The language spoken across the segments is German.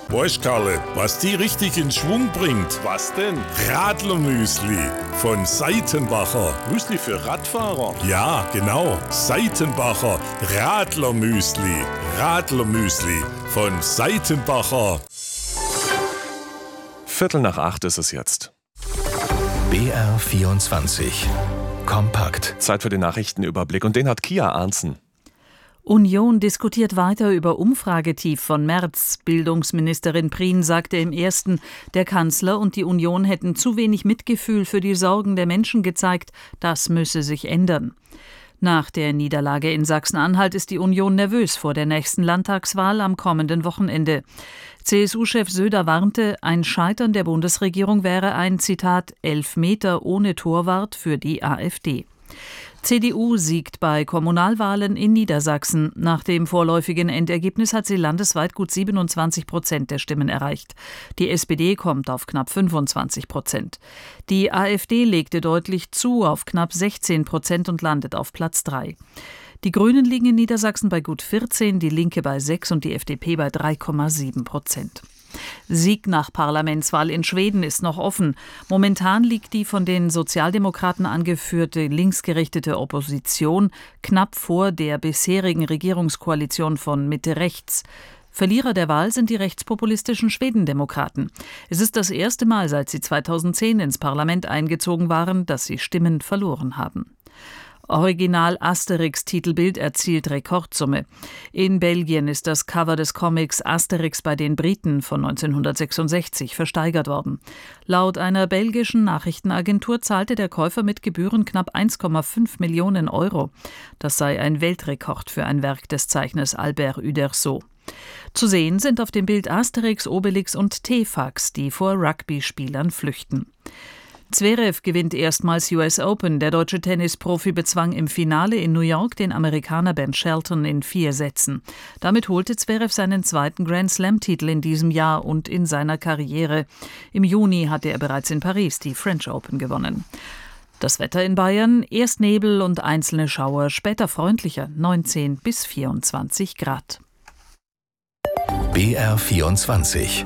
Weißt Karle, was die richtig in Schwung bringt? Was denn? Radlermüsli von Seitenbacher. Müsli für Radfahrer? Ja, genau. Seitenbacher Radlermüsli. Radlermüsli von Seitenbacher. 7:45 ist es jetzt. BR24 Kompakt. Zeit für den Nachrichtenüberblick und den hat Kia Arntzen. Union diskutiert weiter über Umfragetief von März. Bildungsministerin Prien sagte im Ersten, der Kanzler und die Union hätten zu wenig Mitgefühl für die Sorgen der Menschen gezeigt. Das müsse sich ändern. Nach der Niederlage in Sachsen-Anhalt ist die Union nervös vor der nächsten Landtagswahl am kommenden Wochenende. CSU-Chef Söder warnte, ein Scheitern der Bundesregierung wäre ein, Zitat, Elfmeter ohne Torwart für die AfD. CDU siegt bei Kommunalwahlen in Niedersachsen. Nach dem vorläufigen Endergebnis hat sie landesweit gut 27% der Stimmen erreicht. Die SPD kommt auf knapp 25%. Die AfD legte deutlich zu auf knapp 16% und landet auf Platz 3. Die Grünen liegen in Niedersachsen bei gut 14%, die Linke bei 6% und die FDP bei 3,7%. Sieg nach Parlamentswahl in Schweden ist noch offen. Momentan liegt die von den Sozialdemokraten angeführte linksgerichtete Opposition knapp vor der bisherigen Regierungskoalition von Mitte-Rechts. Verlierer der Wahl sind die rechtspopulistischen Schwedendemokraten. Es ist das erste Mal, seit sie 2010 ins Parlament eingezogen waren, dass sie Stimmen verloren haben. Original Asterix-Titelbild erzielt Rekordsumme. In Belgien ist das Cover des Comics Asterix bei den Briten von 1966 versteigert worden. Laut einer belgischen Nachrichtenagentur zahlte der Käufer mit Gebühren knapp 1,5 Millionen Euro. Das sei ein Weltrekord für ein Werk des Zeichners Albert Uderzo. Zu sehen sind auf dem Bild Asterix, Obelix und Tefax, die vor Rugby-Spielern flüchten. Zverev gewinnt erstmals US Open. Der deutsche Tennisprofi bezwang im Finale in New York den Amerikaner Ben Shelton in 4 Sätzen. Damit holte Zverev seinen zweiten Grand-Slam-Titel in diesem Jahr und in seiner Karriere. Im Juni hatte er bereits in Paris die French Open gewonnen. Das Wetter in Bayern, erst Nebel und einzelne Schauer, später freundlicher, 19 bis 24 Grad. BR24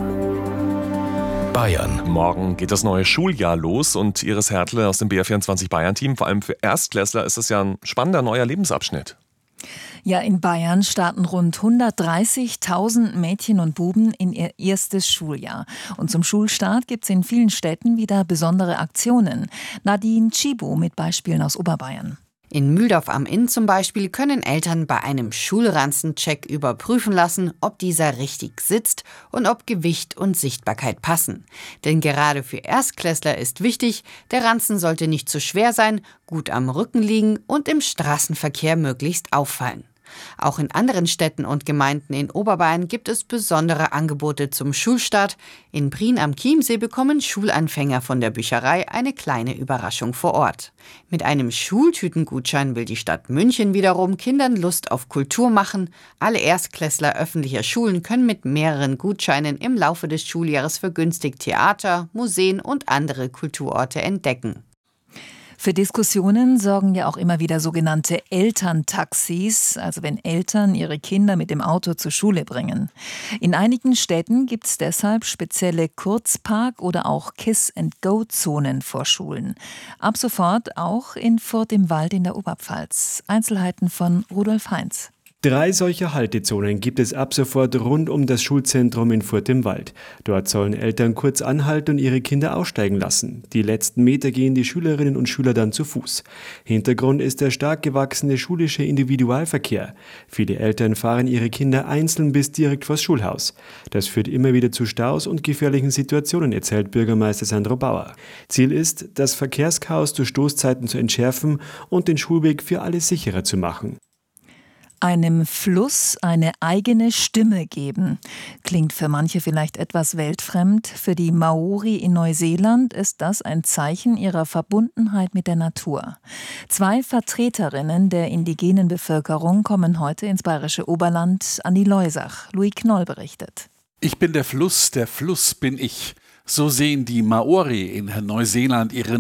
Bayern. Morgen geht das neue Schuljahr los und Iris Hertle aus dem BR24 Bayern-Team. Vor allem für Erstklässler ist es ja ein spannender neuer Lebensabschnitt. Ja, in Bayern starten rund 130.000 Mädchen und Buben in ihr erstes Schuljahr. Und zum Schulstart gibt es in vielen Städten wieder besondere Aktionen. Nadine Tschibo mit Beispielen aus Oberbayern. In Mühldorf am Inn zum Beispiel können Eltern bei einem Schulranzencheck überprüfen lassen, ob dieser richtig sitzt und ob Gewicht und Sichtbarkeit passen. Denn gerade für Erstklässler ist wichtig, der Ranzen sollte nicht zu schwer sein, gut am Rücken liegen und im Straßenverkehr möglichst auffallen. Auch in anderen Städten und Gemeinden in Oberbayern gibt es besondere Angebote zum Schulstart. In Prien am Chiemsee bekommen Schulanfänger von der Bücherei eine kleine Überraschung vor Ort. Mit einem Schultütengutschein will die Stadt München wiederum Kindern Lust auf Kultur machen. Alle Erstklässler öffentlicher Schulen können mit mehreren Gutscheinen im Laufe des Schuljahres vergünstigt Theater, Museen und andere Kulturorte entdecken. Für Diskussionen sorgen ja auch immer wieder sogenannte Elterntaxis, also wenn Eltern ihre Kinder mit dem Auto zur Schule bringen. In einigen Städten gibt es deshalb spezielle Kurzpark- oder auch Kiss-and-Go-Zonen vor Schulen. Ab sofort auch in Furth im Wald in der Oberpfalz. Einzelheiten von Rudolf Heinz. 3 solcher Haltezonen gibt es ab sofort rund um das Schulzentrum in Furth im Wald. Dort sollen Eltern kurz anhalten und ihre Kinder aussteigen lassen. Die letzten Meter gehen die Schülerinnen und Schüler dann zu Fuß. Hintergrund ist der stark gewachsene schulische Individualverkehr. Viele Eltern fahren ihre Kinder einzeln bis direkt vors Schulhaus. Das führt immer wieder zu Staus und gefährlichen Situationen, erzählt Bürgermeister Sandro Bauer. Ziel ist, das Verkehrschaos zu Stoßzeiten zu entschärfen und den Schulweg für alle sicherer zu machen. Einem Fluss eine eigene Stimme geben. Klingt für manche vielleicht etwas weltfremd. Für die Maori in Neuseeland ist das ein Zeichen ihrer Verbundenheit mit der Natur. 2 Vertreterinnen der indigenen Bevölkerung kommen heute ins bayerische Oberland an die Loisach. Louis Knoll berichtet. Ich bin der Fluss bin ich. So sehen die Maori in Neuseeland ihre